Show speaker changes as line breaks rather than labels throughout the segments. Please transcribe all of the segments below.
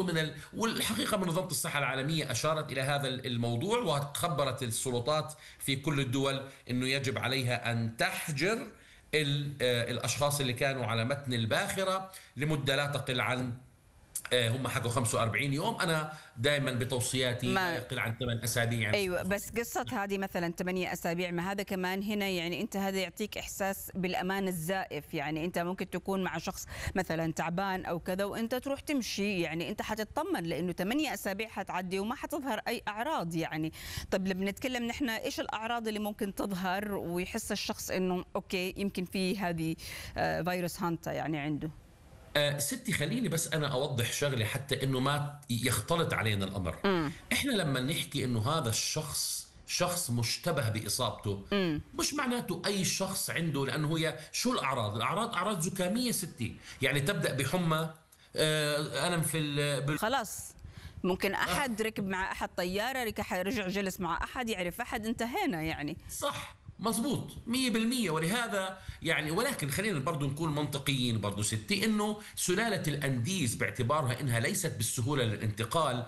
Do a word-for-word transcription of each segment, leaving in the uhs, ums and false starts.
من ال... والحقيقة منظمة الصحة العالمية أشارت إلى هذا الموضوع، وخبرت السلطات في كل الدول أنه يجب عليها أن تحجر الأشخاص اللي كانوا على متن الباخرة لمدة لا تقل عن، هم حكوا خمسة وأربعين يوم، أنا دائما بتوصياتي ما يقل عن ثمان أسابيع يعني.
أيوة، بس قصة هذه مثلا ثمانية أسابيع، ما هذا كمان هنا يعني أنت هذا يعطيك إحساس بالأمان الزائف. يعني أنت ممكن تكون مع شخص مثلا تعبان أو كذا وأنت تروح تمشي، يعني أنت حتطمن لأنه ثمانية أسابيع حتعدي وما حتظهر أي أعراض. يعني طيب لما نتكلم نحن إيش الأعراض اللي ممكن تظهر ويحس الشخص إنه أوكي يمكن في هذه فيروس هانتا يعني عنده؟
أه ستي خليني بس أنا أوضح شغلة حتى إنه ما يختلط علينا الأمر. م. إحنا لما نحكي إنه هذا الشخص شخص مشتبه بإصابته، م. مش معناته أي شخص عنده، لأنه هي شو الأعراض؟ الأعراض أعراض زكامية ستي، يعني تبدأ بحمى، أه ألم في ال...
خلاص ممكن أحد أه. ركب مع أحد طيارة، رجع جلس مع أحد يعرف أحد، انتهينا يعني.
صح مظبوط مية بالمية. ولهذا يعني، ولكن خلينا برضو نكون منطقيين برضو ستي، انه سلالة الانديز باعتبارها انها ليست بالسهولة للانتقال،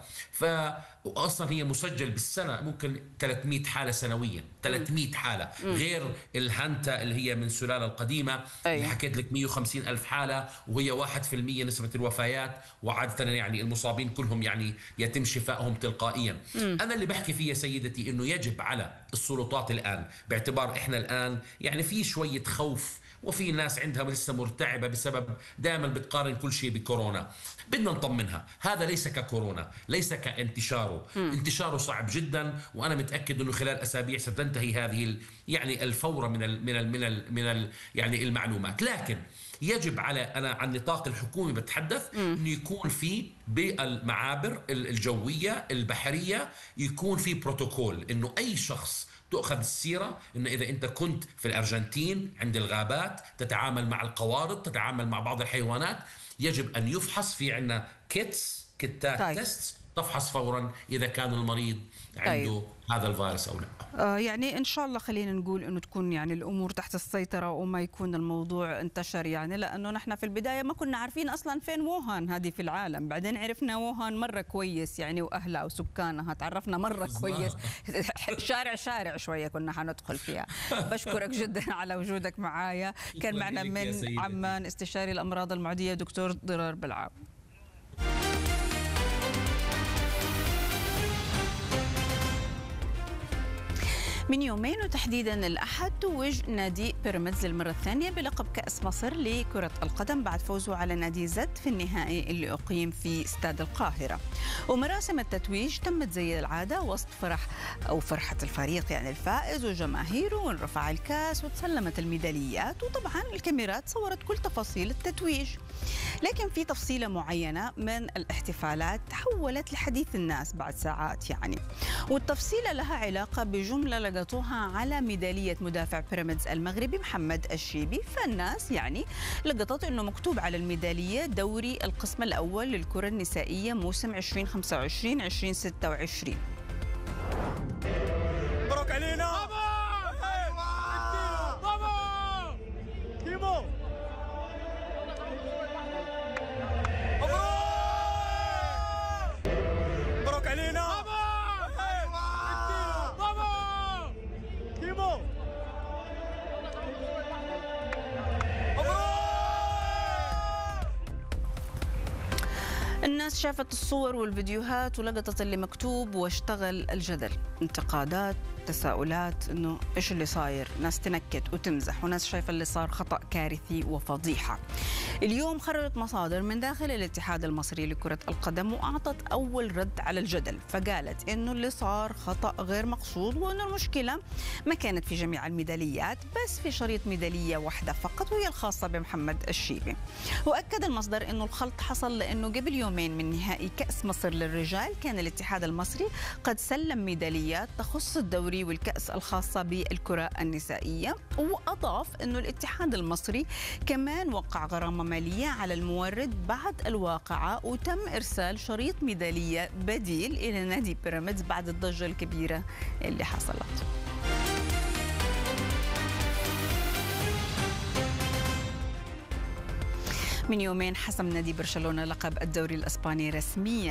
فاصلا هي مسجل بالسنة ممكن ثلاثمئة حالة سنويا، ثلاثمئة حالة، م. غير الهانتا اللي هي من سلالة القديمة اللي حكيت لك مئة وخمسين ألف حالة وهي واحد في المية نسبة الوفيات، وعادة يعني المصابين كلهم يعني يتم شفائهم تلقائيا. م. انا اللي بحكي فيه يا سيدتي انه يجب على السلطات الان، باعتبار احنا الان يعني في شويه خوف وفي ناس عندها لسه مرتعبه بسبب دائما بتقارن كل شيء بكورونا، بدنا نطمنها هذا ليس ككورونا، ليس كانتشاره، م. انتشاره صعب جدا، وانا متاكد انه خلال اسابيع ستنتهي هذه يعني الفوره من ال من ال من ال من ال يعني المعلومات. لكن يجب على، أنا عن نطاق الحكومي بتحدث، أنه يكون في بالمعابر الجوية البحرية يكون في بروتوكول، أنه أي شخص تأخذ السيرة، أنه إذا أنت كنت في الأرجنتين عند الغابات تتعامل مع القوارض، تتعامل مع بعض الحيوانات، يجب أن يفحص. في عنا كيتس كتات طيب. تست تفحص فورا إذا كان المريض عنده طيب. هذا الفيروس أو لا.
آه يعني إن شاء الله خلينا نقول إنه تكون يعني الأمور تحت السيطرة وما يكون الموضوع انتشر، يعني لأنه نحن في البداية ما كنا عارفين أصلا فين ووهان هذه في العالم، بعدين عرفنا ووهان مرة كويس يعني، وأهلها وسكانها تعرفنا مرة كويس، شارع شارع شوية كنا حندخل فيها. بشكرك جدا على وجودك معايا. كان معنا من عمان استشاري الأمراض المعدية دكتور ضرار بلعاب. من يومين وتحديدا الأحد توج نادي بيراميدز للمرة الثانية بلقب كأس مصر لكرة القدم بعد فوزه على نادي زد في النهائي اللي أقيم في استاد القاهرة. ومراسم التتويج تمت زي العادة وسط فرح أو فرحة الفريق يعني الفائز وجماهيره، وانرفع الكاس وتسلمت الميداليات، وطبعا الكاميرات صورت كل تفاصيل التتويج. لكن في تفصيلة معينة من الاحتفالات تحولت لحديث الناس بعد ساعات يعني، والتفصيلة لها علاقة بجملة لقطوها على ميدالية مدافع بيراميدز المغربي محمد الشيبي. فالناس يعني لقطت انه مكتوب على الميدالية دوري القسم الأول للكرة النسائية موسم ألفين وخمسة وعشرين ألفين وستة وعشرين.
مبروك علينا. مبروك علينا.
الناس شافت الصور والفيديوهات ولقطت اللي مكتوب واشتغل الجدل، انتقادات، تساؤلات انه ايش اللي صاير، ناس تنكت وتمزح، وناس شايفه اللي صار خطأ كارثي وفضيحة. اليوم خرجت مصادر من داخل الاتحاد المصري لكرة القدم واعطت اول رد على الجدل، فقالت انه اللي صار خطأ غير مقصود، وانه المشكلة ما كانت في جميع الميداليات بس في شريط ميدالية واحدة فقط وهي الخاصة بمحمد الشيبي. واكد المصدر انه الخلط حصل لانه قبل يومين من نهائي كأس مصر للرجال كان الاتحاد المصري قد سلم ميداليات تخص الدوري والكأس الخاصة بالكرة النسائية، وأضاف أنه الاتحاد المصري كمان وقع غرامة مالية على المورد بعد الواقعة، وتم إرسال شريط ميدالية بديل إلى نادي بيراميدز بعد الضجة الكبيرة اللي حصلت. من يومين حسم نادي برشلونة لقب الدوري الإسباني رسميا